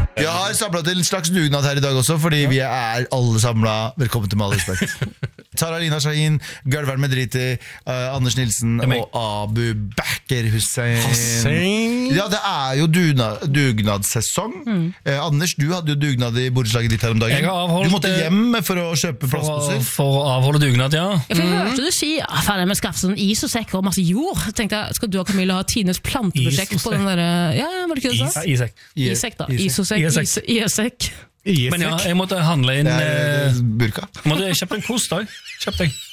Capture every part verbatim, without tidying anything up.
Vi har samlet en slags dugnad her i dag også, fordi vi er alle samlet. Velkommen til Med all respekt. Tara Lina Shahin, Gølvern Medriti, uh, Anders Nilsen og Abu Bakr Hussein. Hussein. Ja, det er jo dugnad, dugnadssesong. Mm. Uh, Anders, du hadde jo dugnad i borettslaget ditt her om dagen. Jeg har avholdt, du måtte hjem for å kjøpe plastposer. For, for å avholde dugnad, ja. Jeg mm. hørte du si ja, ferdig med å skaffe sånn is og sekk og masse jord. Jeg tenkte, skal du og Camilla ha Tines planteprosjekt på den der... Ja, var det ikke det du sa? Isekk. Isekk da. Is og sekk. Isekk. Men ja, jeg måtte handle inn eh, burka. Jeg måtte kjøpe en kost da. Kjøpte jeg.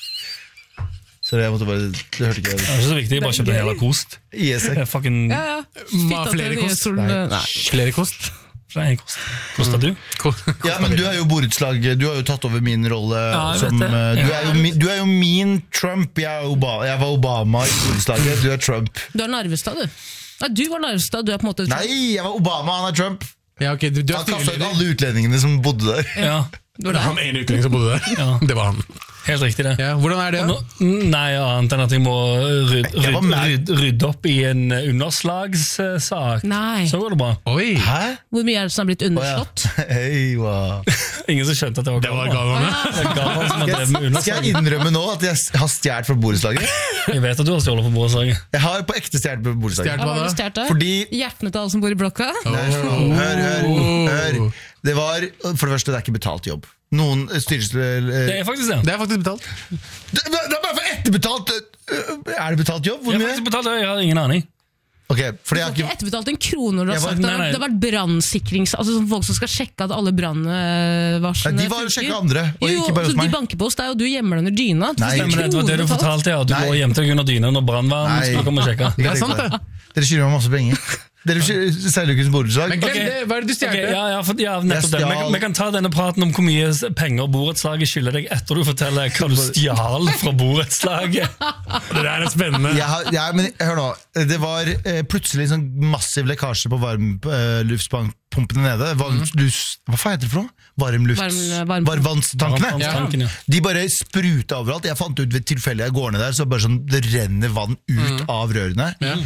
Sorry, jeg måtte bare... Du hørte ikke det. Det er ikke så viktig, jeg bare kjøpte en hele kost. Isekk. Fucking... Ja, ja. Ma, flere kost? Nei. Nei. Flere kost? Nei, kost. Koster du? Ja, men du er jo borettslag. Du har jo tatt over min rolle. Ja, som, du, er jo min, du er jo min Trump. Jeg, er Obama. Jeg var Obama i borettslaget. Du er Trump. Du er Narvestad, du. Nei, du var Narvestad, du er på en måte Trump. Nei, jeg var Obama, han er Trump. Ja, okay, du, du han kastet ut alle utlendingene som bodde der. Ja. Det var han ene utlending som bodde der. Ja. Det var han. Helt riktig det. Ja, hvordan er det? Nå, nei, annet enn at jeg må rydde, rydde, rydde, rydde opp i en underslagssak. Nei. Så går det bra. Oi. Hæ? Hvor mye er det som har blitt underslått? Oh, ja. Hey, wow. Ingen som skjønte at det var Galvan. Det var Galvan. Galvan som har drevet med underslag. Skal jeg innrømme nå at jeg har stjert fra borettslaget? Jeg vet at du har stjålet fra borettslaget. Jeg har på ekte stjert fra borettslaget. Hva har du stjert der? Fordi... Hjertene til alle som bor i blokka? Nei, hør, hør, hør. Det var, for det første, det er ikke betalt jobb. Noen styresler... Det er faktisk det. Det er faktisk betalt. Det, det er bare for etterbetalt! Er det betalt jobb? Hvor Jeg mye? har faktisk betalt det, jeg har ingen aning. Ok, fordi Du jeg har har ikke ikke... etterbetalt en krone når du har Jeg var- sagt det. nei, nei. Det har vært brannsikrings... Altså sånn folk som skal sjekke at alle brannvarslene Nei, de var å sjekke andre, og jo, ikke bare hos så meg. De banker på hos deg, og du gjemmer under dyna. Nei. Men det var det du fortalte, ja, at du Nei. lå hjemme til under dyna under brannvern. Nei. Så du kommer og sjekke. Det er sant, det. Dere skylder meg masse penger. Dere selger ikke som borettslag. Men glem Ok. det, hva er det du stjerte? Ok, ja, ja, for, ja, nettopp det. Jeg Vi, stjal- vi kan ta denne praten om hvor mye penger borettslaget skylder deg etter du forteller hva du stjal fra borettslaget. Det der er spennende. Jeg har, ja, men hør nå. Det var eh, plutselig en sånn massiv lekkasje på varmluftpumpene nede. Varmlufts... Hva faen heter det for noe? Varmlufts... Varm- varm- Varmtvannstankene. Varmtvannstanken, ja. De bare spruta overalt. Jeg fant ut ved tilfellet jeg går ned der, så bare sånn, det renner vann ut av rørene.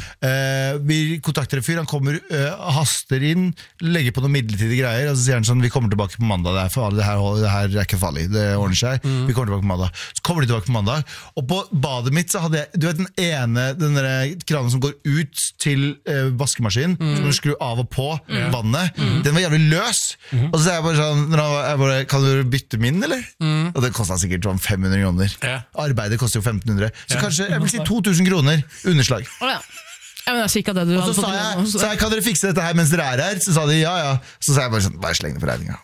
Eh, vi kontakter en fyr, han kommer, eh, haster inn, legger på noen midlertidige greier, og så sier han sånn, vi kommer tilbake på mandag, det er farlig, det her, det her er ikke farlig, det ordner seg, vi kommer tilbake på mandag. Så kommer de tilbake på mandag, og på badet mitt så hadde jeg, du vet den ene, den der kranen som går ut til eh, vaskemaskinen, som du skru av og på vannet, den var jævlig løs, og så sier jeg bare sånn, når han var- jeg bare, kan du bytte min, eller? Og det kostet sikkert sånn fem hundre kroner. Ja. Arbeidet koster jo femten hundre, så kanskje, jeg vil si to tusen kroner underslag. Å ja. Ja, men det er sikkert det du Og hadde så sa fått jeg, med nå, sa jeg, kan dere fikse dette her mens dere er her? Så sa de, ja, ja. Så sa jeg bare sånn, bare sleng det på regninga.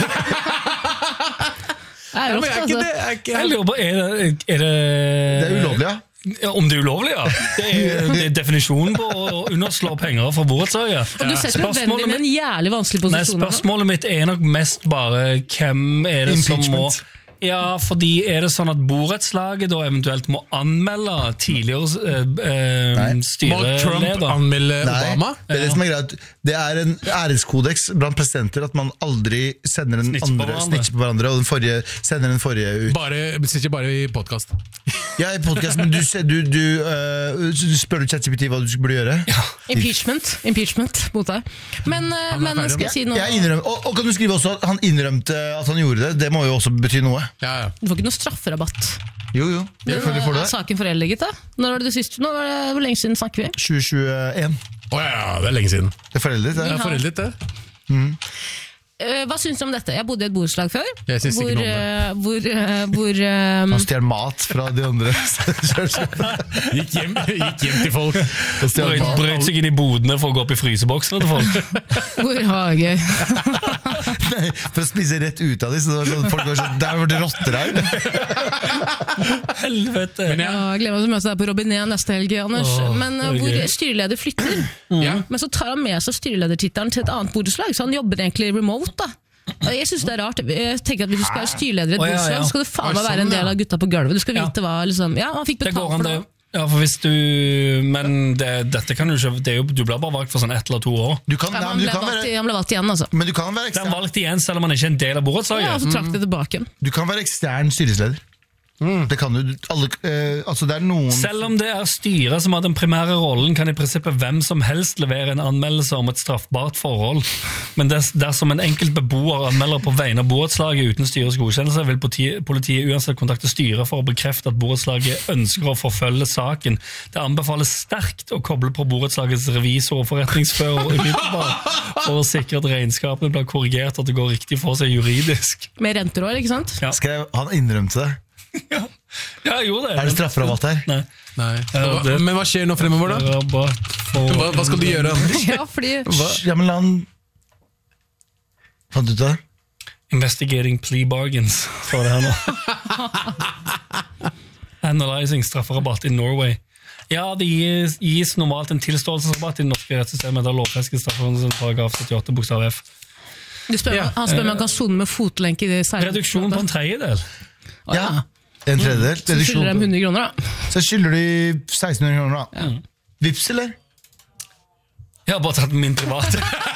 Det er Ja, rått, men er ikke altså. det, er ikke, Jeg lurer på, er det... Er det, Det er ulovlig, ja. Ja, om det er ulovlig, ja. Det er, det er definisjonen på å underslå penger fra borettslaget. Og du setter jo Benny med en jævlig vanskelig Nei, posisjon. spørsmålet mitt er nok mest bare hvem er det som må... Impeachment. Ja, fordi er det sånn at borettslaget da eventuelt må anmelde tidligere eh, Nei. må Trump styreleder? anmelde Nei, Obama? det er det som er greit. Det er en æreskodex blant presidenter at man aldri sender en Snitcher på andre hverandre. snitcher på hverandre, og den forrige sender den forrige ut. Bare, sitter bare i podcast. Ja, i podcasten, men du, ser- du, du, øh, du spør du ChatGPT hva du burde gjøre? Impeachment. Impeachment mot deg. Men, eh, Han er men ferdig. skal jeg si noe? Jeg innrømmer, og, og kan du skrive også at han innrømte at han gjorde det? Det må jo også bety noe. Ja, ja. Du får ikke noe strafferabatt. Jo, jo. Jeg føler for Er det. saken foreldet, da? Når var det det siste? Nå var det, hvor lenge siden snakker vi? tjue tjueen. Å ja, ja, det er lenge siden. Det er foreldet, det. Det er foreldet, det. Eh, hva syns du om dette? Jeg bodde i et borettslag før. Jeg syns ikke hvor, noe om det. eh, hvor, eh, hvor eh, Han stjal mat fra de andre. Gikk hjem, gikk hjem til folk. Han stjal Brøt, mat. brøt seg inn i bodene for å gå opp i fryseboksene til folk. hvor var det gøy? Nei, for å spise rett ut av dem, så det var sånn, folk var sånn, der var det rotter her. Helvete. Men Ja, ja, jeg gleder meg til å møte deg på Robinet neste helg, Anders. Åh, Men eh, det er hvor gøy. styreleder flytter, ja. men så tar han med seg styreledertittelen til et annet borettslag, så han jobber egentlig remote, da. Og Jeg synes det er rart. Jeg tenker at Hvis du skal være styreleder i et Å, ja, borettslag, ja. så skal du faen Oi, meg være sånn, en del ja. av gutta på gulvet. Du skal Ja. vite hva liksom, Ja, han fikk Det betalt går an for det. det. Ja, for hvis du... Men det, dette kan du ikke... Det er jo, du blir bare valgt for sånn ett eller to år. Du kan, Ja, nei, han, men du ble kan valgt, være, han ble valgt igjen, altså. men du kan være Det er ekstern, valgt igjen selv om man ikke er en del av Ja, og borettslaget. så trakk det tilbake igjen. du kan være ekstern styresleder. Mm. Det kan du, alle, eh, altså det er noen... Selv om det er styret som har den primære rollen, kan i prinsippet hvem som helst levere en anmeldelse om et straffbart forhold. Men ders, dersom en enkelt beboer anmelder på vegne av borettslaget uten styrets godkjennelse, vil politiet, politiet uansett kontakte styret for å bekrefte at borettslaget ønsker å forfølge saken. Det anbefales sterkt å koble på borettslagets revisor og forretningsfører for å sikre at regnskapene blir korrigert, at det går riktig for seg juridisk. Med renter også, ikke sant? Ja. Skrev, han innrømte det. Ja, ja jeg gjorde det. Er det strafferabatt her? Nei. Nei. Hva, men hva skjer nå fremover, da? Hva, hva skal du gjøre, Anders? Ja, fordi... Ja, men la han... Fant du ut det? Investigating plea bargains, står det her nå. Analyzing strafferabatt i Norway. Ja, det gis, gis normalt en tilståelsesrabatt i det norske rettssystemet, der lovfestet strafferabatt paragraf syttiåtte bokstav F. Du spør, Ja. Han spør om man kan sone med fotlenke i det særlig. Reduksjon på en tredjedel. Å, ja. Ja, en tredjedel. Så skylder dem hundre kroner da. Så skylder de seksten hundre kroner da. Ja. Vips, eller? Jeg har bare tatt min private.